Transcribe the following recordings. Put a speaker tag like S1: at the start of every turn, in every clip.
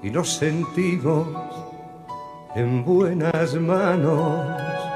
S1: y lo sentimos en buenas manos.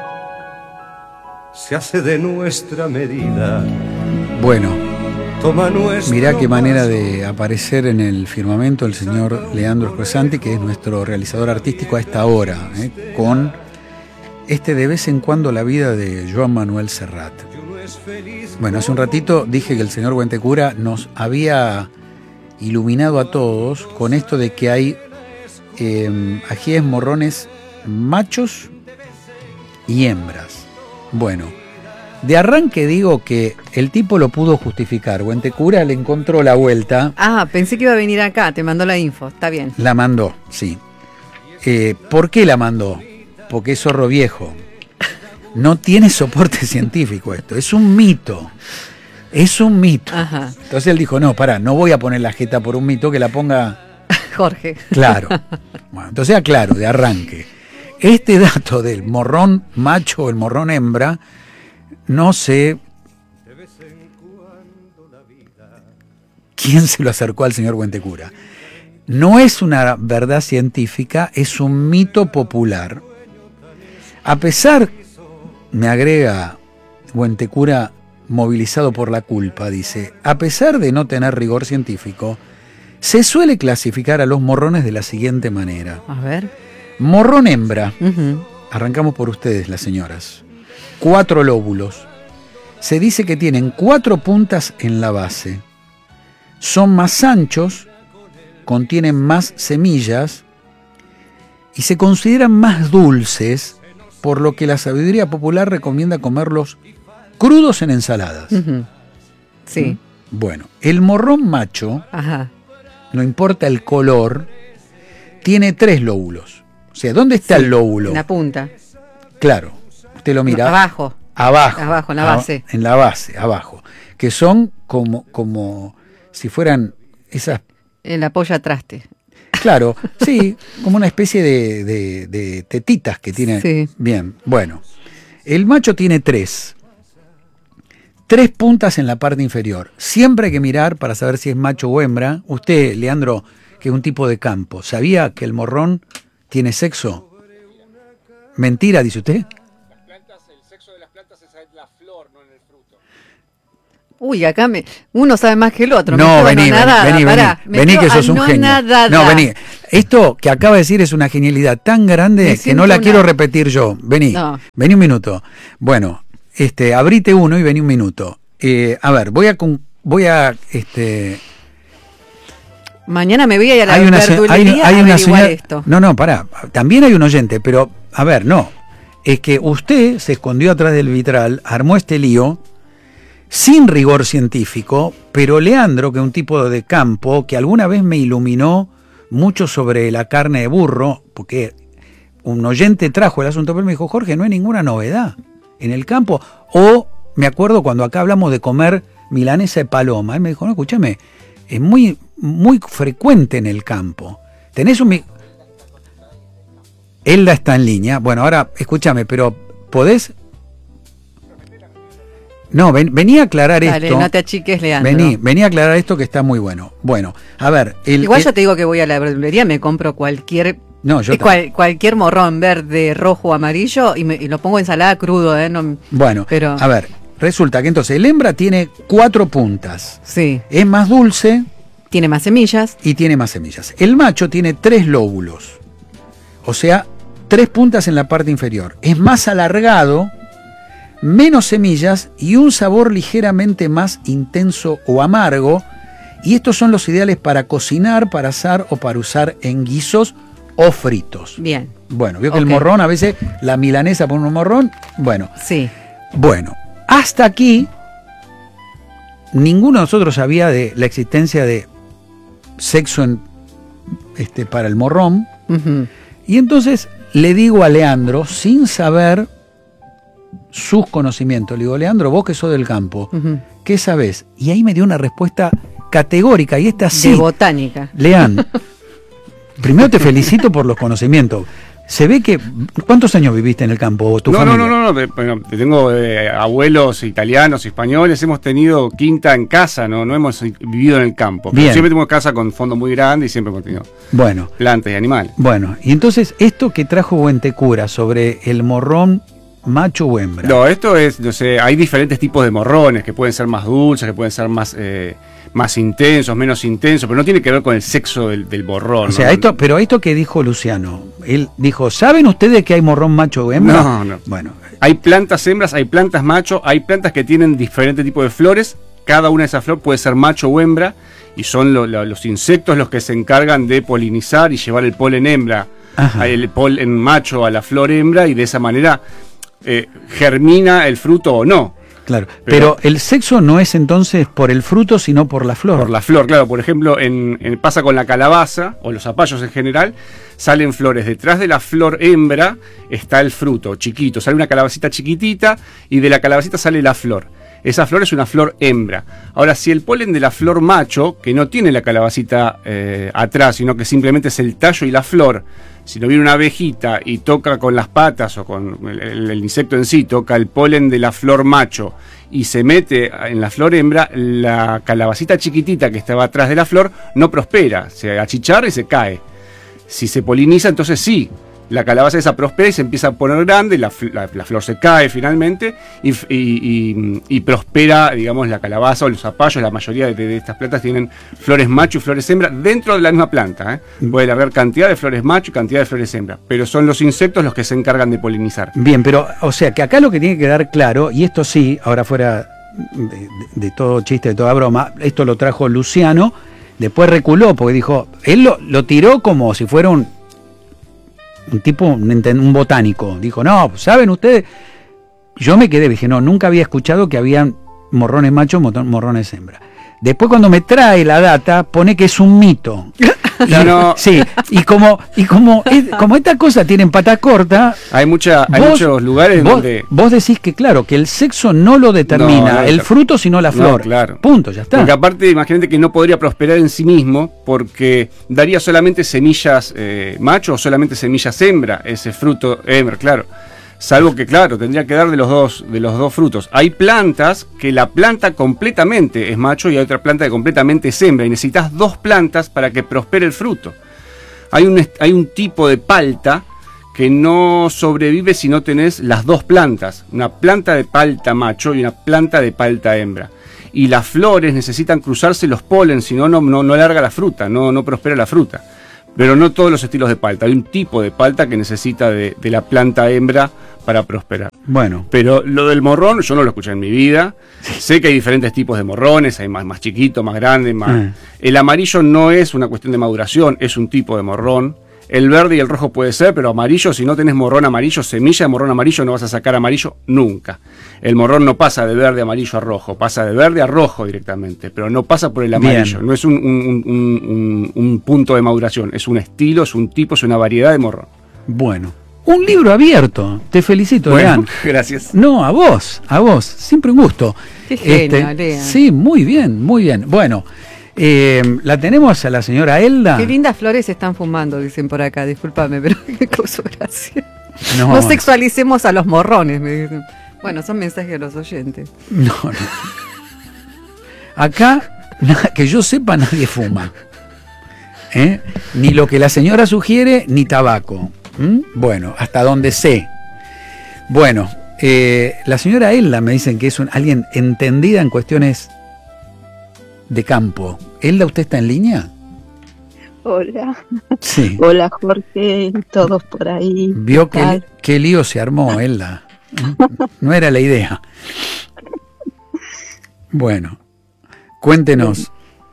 S1: Se hace de nuestra medida.
S2: Bueno,
S1: Toma nuestro
S2: mirá qué manera
S1: paso.
S2: de aparecer en el firmamento el señor Leandro Escruesanti, que es nuestro realizador artístico a esta hora, con este de vez en cuando la vida de Joan Manuel Serrat. Bueno, hace un ratito dije que el señor Buentecura nos había iluminado a todos con esto de que hay ajíes morrones machos y hembras. Bueno, de arranque digo que el tipo lo pudo justificar. Buentecura le encontró la vuelta.
S3: Ah, pensé que iba a venir acá, te mandó la info, está bien.
S2: La mandó, sí. ¿Por qué la mandó? Porque es zorro viejo. No tiene soporte científico esto, es un mito. Es un mito.
S3: Ajá.
S2: Entonces él dijo, no, pará, no voy a poner la jeta por un mito, que la ponga
S3: Jorge.
S2: claro. Bueno, entonces aclaro, de arranque. Este dato del morrón macho o el morrón hembra, no sé quién se lo acercó al señor Buentecura. No es una verdad científica, es un mito popular. A pesar, me agrega Buentecura, movilizado por la culpa, dice, a pesar de no tener rigor científico, se suele clasificar a los morrones de la siguiente manera.
S3: A ver.
S2: Morrón hembra,
S3: Uh-huh.
S2: arrancamos por ustedes, las señoras. 4 lóbulos. Se dice que tienen 4 puntas en la base. Son más anchos, contienen más semillas y se consideran más dulces, por lo que la sabiduría popular recomienda comerlos crudos en ensaladas.
S3: Uh-huh. Sí.
S2: Bueno, el morrón macho,
S3: Ajá.
S2: no importa el color, tiene 3 lóbulos. O sea, ¿dónde está
S3: Sí,
S2: el lóbulo?
S3: en la punta.
S2: Claro, usted lo mira.
S3: No, abajo.
S2: Abajo.
S3: Abajo, en la base.
S2: En la base, abajo. Que son como si fueran esas.
S3: En la polla traste.
S2: Claro, sí, como una especie de tetitas que tiene.
S3: Sí.
S2: Bien, bueno. El macho tiene 3 puntas en la parte inferior. Siempre hay que mirar para saber si es macho o hembra. Usted, Leandro, que es un tipo de campo, ¿sabía que el morrón tiene sexo? Mentira, dice usted.
S4: El sexo de las plantas es en la flor, no en el fruto.
S3: Uy, acá uno sabe más que el otro.
S2: No,
S3: Me
S2: vení,
S3: quedo anonadada,
S2: vení,
S3: pará. Me
S2: vení
S3: quedo
S2: que sos un genio.
S3: anonadada.
S2: No, vení. Esto que acaba de decir es una genialidad tan grande
S3: Me
S2: que
S3: siento
S2: no la quiero
S3: una-
S2: repetir yo. Vení,
S3: No.
S2: vení un minuto. Bueno, abrite uno y vení un minuto. A ver, voy a
S3: Mañana me voy a ir a la
S2: hay una
S3: verdulería a
S2: una
S3: averiguar
S2: señora.
S3: esto.
S2: No, pará. También hay un oyente, pero a ver, no. Es que usted se escondió atrás del vitral, armó este lío sin rigor científico, pero Leandro, que es un tipo de campo, que alguna vez me iluminó mucho sobre la carne de burro, porque un oyente trajo el asunto, pero me dijo, Jorge, no hay ninguna novedad en el campo. O me acuerdo cuando acá hablamos de comer milanesa de paloma, él me dijo, no, escúchame, es muy frecuente en el campo. Tenés un... Elda está en línea. Bueno, ahora, escúchame, pero ¿podés? No, vení a aclarar
S3: Dale,
S2: esto.
S3: no te achiques, Leandro.
S2: Vení a aclarar esto que está muy bueno. Bueno, a ver.
S3: Igual yo te digo que voy a la verdulería, me compro cualquier cualquier morrón verde, rojo o amarillo y lo pongo en ensalada crudo. No,
S2: bueno,
S3: pero...
S2: a ver, resulta que entonces el hembra tiene 4 puntas.
S3: Sí.
S2: Es más dulce.
S3: Tiene más semillas.
S2: Y tiene más semillas. El macho tiene 3 lóbulos. O sea, 3 puntas en la parte inferior. Es más alargado, menos semillas y un sabor ligeramente más intenso o amargo. Y estos son los ideales para cocinar, para asar o para usar en guisos o fritos.
S3: Bien.
S2: Bueno, vio que el morrón, a veces la milanesa pone un morrón. Bueno.
S3: Sí.
S2: Bueno, hasta aquí ninguno de nosotros sabía de la existencia de sexo para el morrón.
S3: Uh-huh.
S2: Y entonces le digo a Leandro, sin saber sus conocimientos, le digo, Leandro, vos que sos del campo,
S3: uh-huh,
S2: ¿qué sabés? Y ahí me dio una respuesta categórica, y esta sí.
S3: De botánica.
S2: Lean, primero te felicito por los conocimientos. Se ve que... ¿Cuántos años viviste en el campo, tu familia?
S4: No. Bueno, tengo abuelos italianos, españoles. Hemos tenido quinta en casa, no hemos vivido en el campo. Pero siempre tenemos casa con fondo muy grande y siempre hemos tenido plantas y animales.
S2: Bueno, y entonces, esto que trajo Buentecura sobre el morrón macho o hembra.
S4: No, esto es, no sé, hay diferentes tipos de morrones que pueden ser más dulces, que pueden ser más intensos, menos intensos, pero no tiene que ver con el sexo del morrón.
S2: O sea,
S4: ¿no?
S2: pero esto que dijo Luciano, él dijo, ¿saben ustedes que hay morrón macho o hembra?
S4: No.
S2: Bueno.
S4: Hay plantas hembras, hay plantas macho, hay plantas que tienen diferentes tipos de flores, cada una de esas flores puede ser macho o hembra, y son los insectos los que se encargan de polinizar y llevar el polen hembra, el polen macho a la flor hembra, y de esa manera germina el fruto o no.
S2: Claro, pero el sexo no es entonces por el fruto, sino por la flor.
S4: Por la flor, claro. Por ejemplo, pasa con la calabaza, o los zapallos en general, salen flores. Detrás de la flor hembra está el fruto chiquito. Sale una calabacita chiquitita y de la calabacita sale la flor. Esa flor es una flor hembra. Ahora, si el polen de la flor macho, que no tiene la calabacita atrás, sino que simplemente es el tallo y la flor, si no viene una abejita y toca con las patas o con el insecto en sí, toca el polen de la flor macho y se mete en la flor hembra, la calabacita chiquitita que estaba atrás de la flor no prospera, se achicharra y se cae. Si se poliniza, entonces sí, la calabaza esa prospera y se empieza a poner grande, la flor se cae finalmente y prospera, digamos, la calabaza o los zapallos. La mayoría de estas plantas tienen flores macho y flores hembra dentro de la misma planta. Puede haber cantidad de flores macho y cantidad de flores hembra, pero son los insectos los que se encargan de polinizar.
S2: Bien, pero, o sea, que acá lo que tiene que quedar claro, y esto sí, ahora fuera de todo chiste, de toda broma, esto lo trajo Luciano, después reculó, porque dijo, él lo tiró como si fuera un tipo, un botánico. Dijo, no, ¿saben ustedes? Yo me quedé, dije, no, nunca había escuchado que habían morrones machos, morrones hembra. Después cuando me trae la data, pone que es un mito. Sí, y como esta cosa tiene pata corta,
S4: hay muchos lugares donde...
S2: Vos decís que claro, que el sexo no lo determina el fruto, sino la flor.
S4: Claro.
S2: Punto, ya está.
S4: Porque aparte, imagínate que no podría prosperar en sí mismo, porque daría solamente semillas macho o solamente semillas hembra, ese fruto hembra, claro. Salvo que, claro, tendría que dar de los dos frutos. Hay plantas que la planta completamente es macho y hay otra planta que completamente es hembra. Y necesitas dos plantas para que prospere el fruto. Hay un tipo de palta que no sobrevive si no tenés las dos plantas. Una planta de palta macho y una planta de palta hembra. Y las flores necesitan cruzarse los polen, si no larga la fruta, no prospera la fruta. Pero no todos los estilos de palta. Hay un tipo de palta que necesita de la planta hembra para prosperar.
S2: Bueno.
S4: Pero lo del morrón, yo no lo escuché en mi vida. Sé que hay diferentes tipos de morrones, hay más chiquitos, más grandes, más... El amarillo no es una cuestión de maduración, es un tipo de morrón. El verde y el rojo puede ser, pero amarillo, si no tenés morrón amarillo, semilla de morrón amarillo, no vas a sacar amarillo nunca. El morrón no pasa de verde, amarillo a rojo, pasa de verde a rojo directamente, pero no pasa por el amarillo. Bien. No es un punto de maduración, es un estilo, es un tipo, es una variedad de morrón.
S2: Bueno, un libro abierto. Te felicito, Lean.
S4: Gracias.
S2: No, a vos, siempre un gusto.
S3: Qué genio, Lean.
S2: Sí, muy bien, muy bien. Bueno, la tenemos a la señora Elda.
S3: Qué lindas flores están fumando, dicen por acá. Discúlpame, pero qué cosa gracia. No sexualicemos a los morrones, me dicen. Bueno, son mensajes de los oyentes.
S2: No. Acá, que yo sepa, nadie fuma. Ni lo que la señora sugiere, ni tabaco. Bueno, hasta donde sé. Bueno, la señora Elda me dicen que es alguien entendida en cuestiones de campo. Elda, ¿usted está en línea?
S5: Hola.
S2: Sí.
S5: Hola, Jorge, todos por ahí.
S2: Vio qué lío se armó, Elda. No era la idea. Bueno, cuéntenos.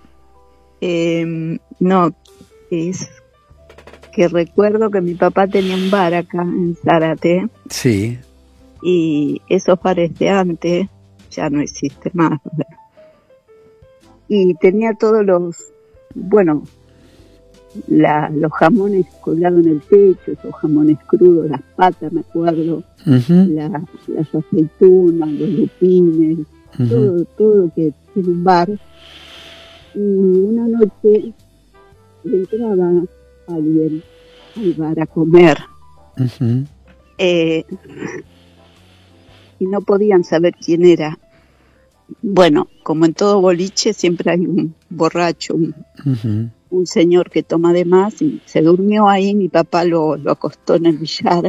S5: No, es que recuerdo que mi papá tenía un bar acá en Zárate.
S2: Sí.
S5: Y esos bares de antes ya no existe más, ¿verdad? Y tenía todos los jamones colgados en el techo, esos jamones crudos, las patas, me acuerdo, las aceitunas, los lupines, todo que tiene un bar. Y una noche entraba alguien al bar a comer Uh-huh. Y no podían saber quién era. Bueno, como en todo boliche siempre hay un borracho, un señor que toma de más, y se durmió ahí. Mi papá lo acostó en el billar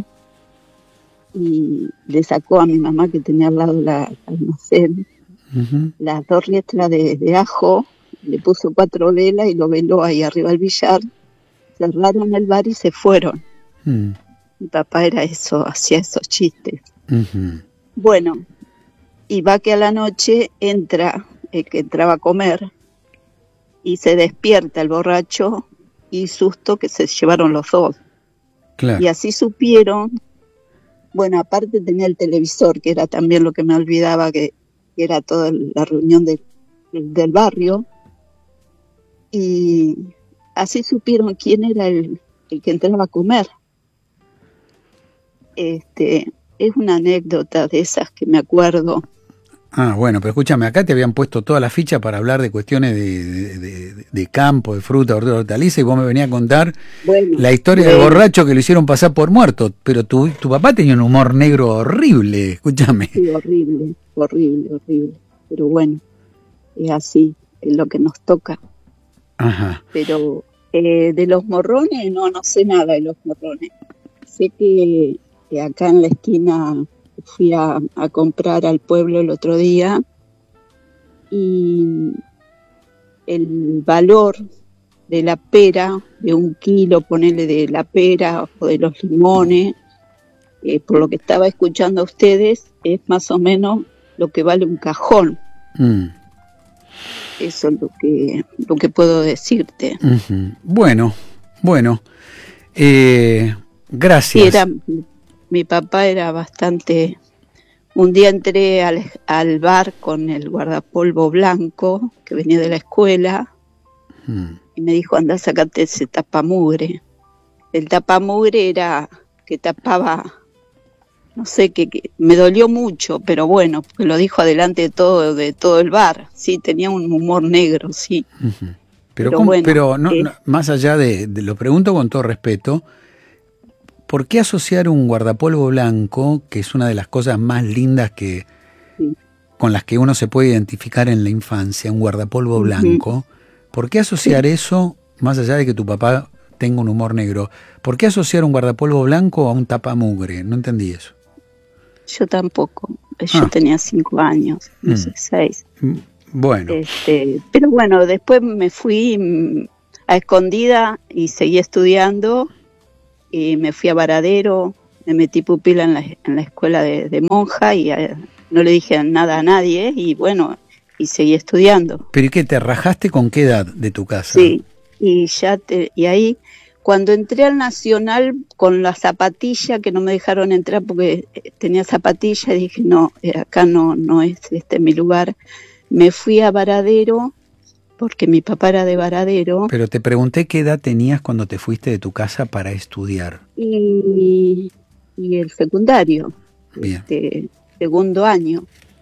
S5: y le sacó a mi mamá, que tenía al lado la almacén, las 2 riestras de ajo, le puso 4 velas y lo veló ahí arriba del billar. Cerraron el bar y se fueron. Mi papá era eso, hacía esos chistes. Bueno, y va que a la noche entra el que entraba a comer y se despierta el borracho, y susto que se llevaron los 2.
S2: Claro.
S5: Y así supieron. Bueno, aparte tenía el televisor, que era también lo que me olvidaba, que era toda la reunión del barrio. Y así supieron quién era el que entraba a comer. Es una anécdota de esas que me acuerdo.
S2: Ah, bueno, pero escúchame, acá te habían puesto toda la ficha para hablar de cuestiones de campo, de fruta, verdura, hortaliza, y vos me venías a contar la historia del borracho que lo hicieron pasar por muerto. Pero tu papá tenía un humor negro horrible, escúchame.
S5: Sí, horrible. Pero bueno, es así, es lo que nos toca.
S2: Ajá.
S5: Pero de los morrones, no sé nada de los morrones. Sé que acá en la esquina fui a comprar al pueblo el otro día, y el valor de la pera, de 1 kilo, ponele, de la pera o de los limones, por lo que estaba escuchando a ustedes, es más o menos lo que vale un cajón. Eso es lo que puedo decirte.
S2: Bueno, gracias.
S5: Sí, mi papá era bastante. Un día entré al bar con el guardapolvo blanco que venía de la escuela, y me dijo: anda, sacate ese tapamugre. El tapamugre era que tapaba, no sé, que me dolió mucho, pero bueno, porque lo dijo adelante de todo el bar. Sí, tenía un humor negro, sí.
S2: Pero no, más allá de lo pregunto con todo respeto, ¿por qué asociar un guardapolvo blanco, que es una de las cosas más lindas con las que uno se puede identificar en la infancia, un guardapolvo blanco? ¿Por qué asociar eso, más allá de que tu papá tenga un humor negro, por qué asociar un guardapolvo blanco a un tapamugre? No entendí eso.
S5: Yo tampoco. Yo tenía 5 años, no sé, 6.
S2: Bueno.
S5: Pero bueno, después me fui a escondida y seguí estudiando. Y me fui a Varadero, me metí pupila en la escuela de monja, y no le dije nada a nadie, y bueno, y seguí estudiando.
S2: ¿Pero y qué, te rajaste con qué edad de tu casa?
S5: Sí, y ahí, cuando entré al Nacional con la zapatilla, que no me dejaron entrar porque tenía zapatilla, dije: no, acá no es mi lugar. Me fui a Varadero, porque mi papá era de Varadero.
S2: Pero te pregunté qué edad tenías cuando te fuiste de tu casa para estudiar.
S5: Y el secundario.
S2: Bien.
S5: 2º año.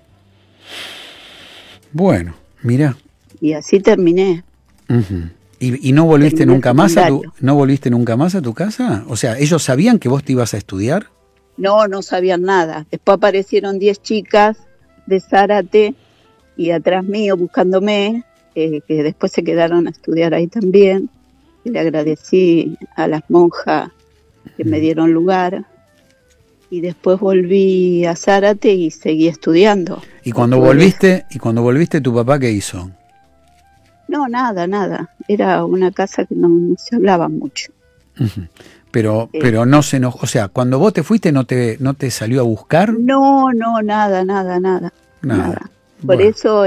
S2: Bueno, mira.
S5: Y así terminé.
S2: ¿Y no volviste nunca más no volviste nunca más a tu casa? O sea, ¿ellos sabían que vos te ibas a estudiar?
S5: No sabían nada. Después aparecieron 10 chicas de Zárate y atrás mío buscándome, que después se quedaron a estudiar ahí también. Y le agradecí a las monjas que me dieron lugar. Y después volví a Zárate y seguí estudiando.
S2: ¿Y cuando volviste, tu papá qué hizo?
S5: No, nada. Era una casa que no se hablaba mucho.
S2: Pero no se enojó. O sea, cuando vos te fuiste, ¿no te salió a buscar?
S5: No, nada. Por eso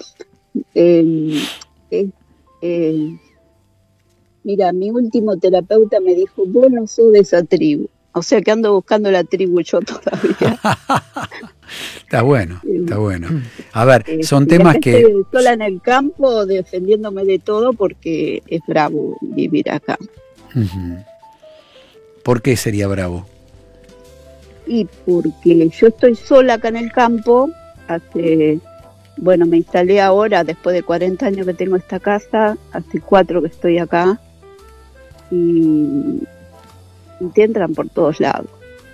S5: mira, mi último terapeuta me dijo: vos no sos de esa tribu. O sea que ando buscando la tribu yo todavía.
S2: Está bueno. A ver, son temas que...
S5: Estoy sola en el campo defendiéndome de todo porque es bravo vivir acá.
S2: ¿Por qué sería bravo?
S5: Y porque yo estoy sola acá en el campo. Me instalé ahora, después de 40 años que tengo esta casa, hace 4 que estoy acá. Y te entran por todos lados.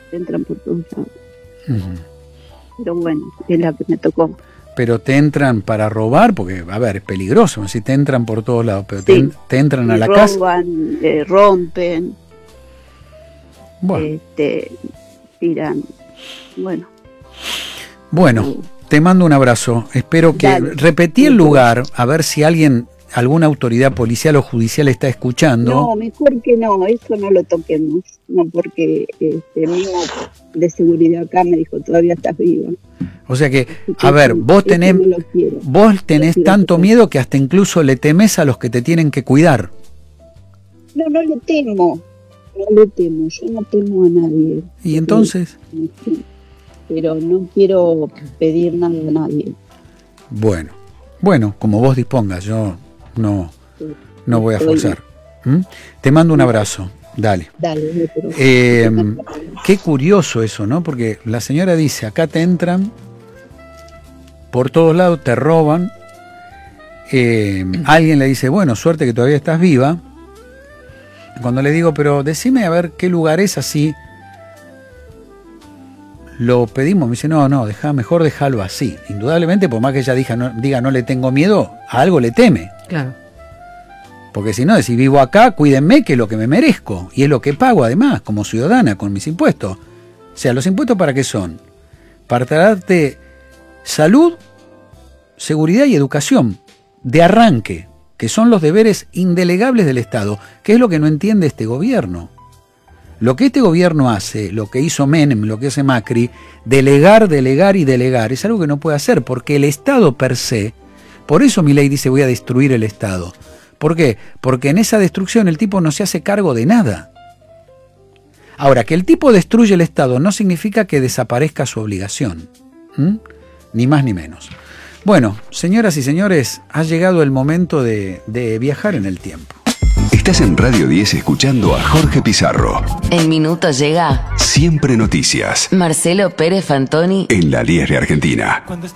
S5: Pero bueno, es la que me tocó.
S2: Pero te entran para robar, porque, a ver, es peligroso, si te entran por todos lados, pero sí, te entran a la casa.
S5: Roban, rompen,
S2: bueno.
S5: Tiran,
S2: Bueno, te mando un abrazo. Espero que repetí el lugar, a ver si alguna autoridad policial o judicial está escuchando.
S5: No, mejor que no, eso no lo toquemos. No, porque mismo de seguridad acá me dijo, todavía estás viva.
S2: O sea que, a ver, vos tenés tanto miedo que hasta incluso le temés a los que te tienen que cuidar.
S5: No le temo. Yo no temo a nadie.
S2: ¿Y entonces?
S5: Pero no quiero pedir nada a nadie.
S2: Bueno, como vos dispongas, yo no voy a forzar. Te mando un abrazo. Dale. Qué curioso eso, ¿no? Porque la señora dice, acá te entran, por todos lados te roban, alguien le dice, bueno, suerte que todavía estás viva. Cuando le digo, pero decime a ver qué lugar es así, lo pedimos, me dice, no, mejor dejarlo así. Indudablemente, por más que ella diga no le tengo miedo, a algo le teme.
S3: Claro.
S2: Porque si no, si vivo acá, cuídenme, que es lo que me merezco. Y es lo que pago además, como ciudadana, con mis impuestos. O sea, ¿los impuestos para qué son? Para darte salud, seguridad y educación, de arranque, que son los deberes indelegables del Estado, que es lo que no entiende este gobierno. Lo que este gobierno hace, lo que hizo Menem, lo que hace Macri, delegar, es algo que no puede hacer, porque el Estado per se, por eso Milei dice voy a destruir el Estado. ¿Por qué? Porque en esa destrucción el tipo no se hace cargo de nada. Ahora, que el tipo destruye el Estado no significa que desaparezca su obligación. Ni más ni menos. Bueno, señoras y señores, ha llegado el momento de viajar en el tiempo.
S6: Estás en Radio 10 escuchando a Jorge Pizarro.
S7: En minutos llega
S6: Siempre Noticias.
S7: Marcelo Pérez Fantoni
S6: En la 10 de Argentina.